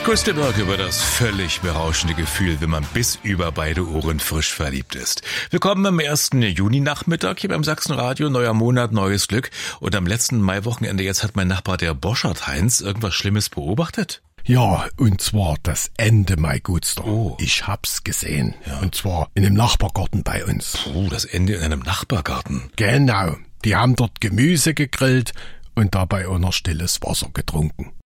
Größte Berg über das völlig berauschende Gefühl, wenn man bis über beide Ohren frisch verliebt ist. Willkommen am 1. Juni-Nachmittag hier beim Sachsenradio. Neuer Monat, neues Glück. Und am letzten Maiwochenende jetzt hat mein Nachbar, der Boschert Heinz, irgendwas Schlimmes beobachtet? Ja, und zwar das Ende, mein Gutster. Oh. Ich hab's gesehen. Ja. Und zwar in dem Nachbargarten bei uns. Das Ende in einem Nachbargarten? Genau. Die haben dort Gemüse gegrillt und dabei auch noch stilles Wasser getrunken.